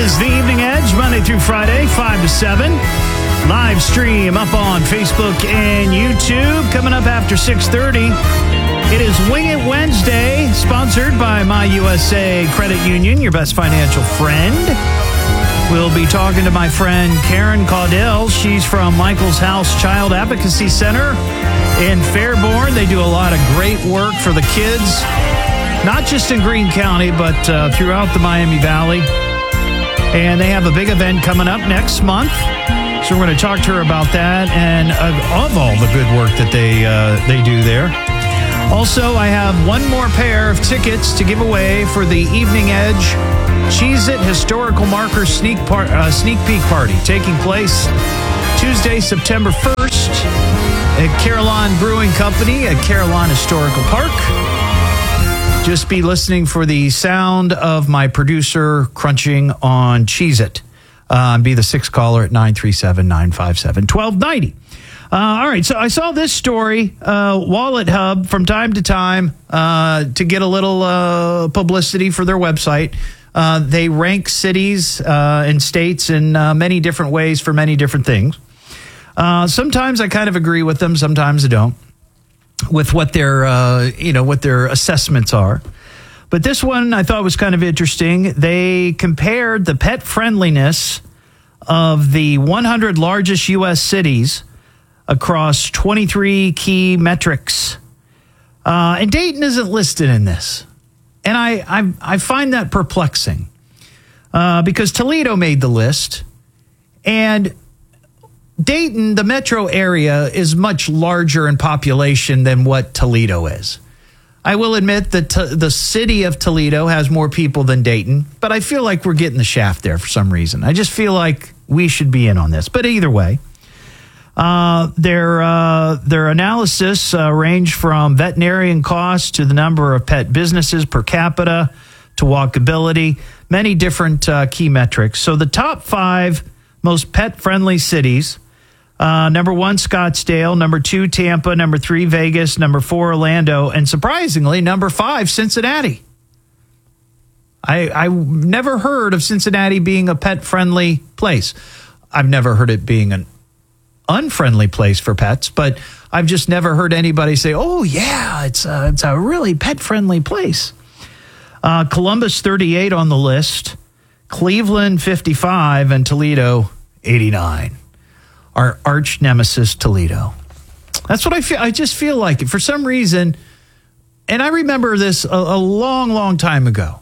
is The Evening Edge, Monday through Friday, 5 to 7. Live stream up on Facebook and YouTube. Coming up after 6:30, it is Wing It Wednesday, sponsored by My USA Credit Union, your best financial friend. We'll be talking to my friend Karen Caudell. She's from Michael's House Child Advocacy Center in Fairborn. They do a lot of great work for the kids, not just in Greene County, but throughout the Miami Valley. And they have a big event coming up next month. So we're going to talk to her about that and of all the good work that they do there. Also, I have one more pair of tickets to give away for the Evening Edge Cheez-It Historical Marker Sneak Peek Party, taking place Tuesday, September 1st at Carillon Brewing Company at Carillon Historical Park. Just be listening for the sound of my producer crunching on Cheez-It. Be the 6th caller at 937-957-1290. All right, so I saw this story, Wallet Hub, from time to time to get a little publicity for their website. They rank cities and states in many different ways for many different things. Sometimes I kind of agree with them, sometimes I don't, with what their what their assessments are. But this one I thought was kind of interesting. They compared the pet friendliness of the 100 largest U.S. cities across 23 key metrics. And Dayton isn't listed in this. And I find that perplexing because Toledo made the list. And Dayton, the metro area, is much larger in population than what Toledo is. I will admit that the city of Toledo has more people than Dayton, but I feel like we're getting the shaft there for some reason. I just feel like we should be in on this. But either way, their analysis ranged from veterinarian costs to the number of pet businesses per capita to walkability, many different key metrics. So the top 5 most pet-friendly cities: number 1, Scottsdale; number 2, Tampa; number 3, Vegas; number 4, Orlando; and surprisingly, number 5, Cincinnati. I never heard of Cincinnati being a pet-friendly place. I've never heard it being an unfriendly place for pets, but I've just never heard anybody say, oh, yeah, it's a really pet-friendly place. Columbus, 38 on the list. Cleveland, 55, and Toledo, 89. Our arch nemesis, Toledo. That's what I feel. I just feel like it for some reason. And I remember this a long, long time ago.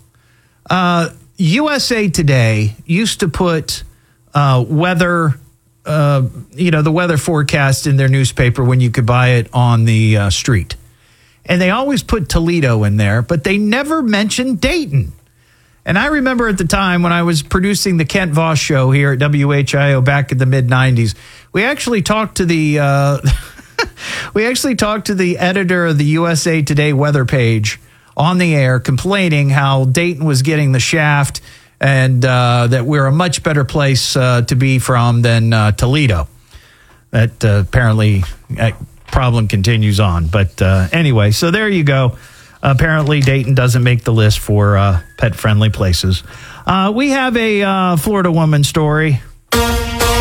USA Today used to put weather, the weather forecast in their newspaper when you could buy it on the street. And they always put Toledo in there, but they never mentioned Dayton. And I remember at the time when I was producing the Kent Voss show here at WHIO back in the mid-'90s, we actually talked to the editor of the USA Today weather page on the air, complaining how Dayton was getting the shaft and that we're a much better place to be from than Toledo. That apparently problem continues on. But anyway, so there you go. Apparently, Dayton doesn't make the list for pet-friendly places. We have a Florida woman story.